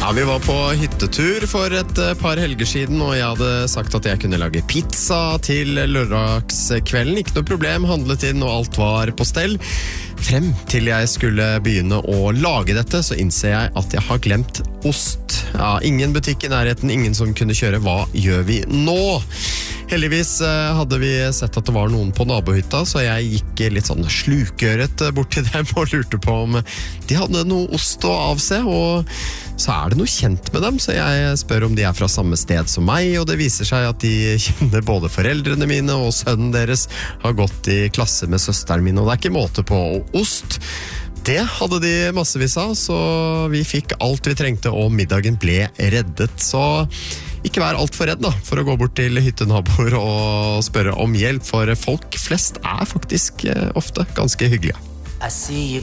Ja, vi var på hyttetur for et par helger siden, og jeg hadde sagt at jeg kunne lage pizza til lørdagskvelden. Ikke noe problem, handlet inn og alt var på stell. Frem til jeg skulle begynne å lage dette, så innser jeg at jeg har glemt ost. Ja, ingen butikk i nærheten, ingen som kunne kjøre. Hva gjør vi nå? Heldigvis hadde vi sett at det var noen på nabohytta, så jeg gikk litt sånn slukøret bort til dem og lurte på om de hadde noe ost å avse, og så er det noe kjent med dem, så jeg spør om de er fra samme sted som meg, og det viser seg at de kjenner både foreldrene mine og sønnen deres har gått i klasse med søsteren min, og det er ikke måte på ost. Det hadde de massevis av, så vi fikk alt vi trengte, og middagen ble reddet. Så ikke vær alt for redd da, for å gå bort til hyttenaboer og spørre om hjelp, for folk flest er faktisk ofte ganske hyggelige. I see you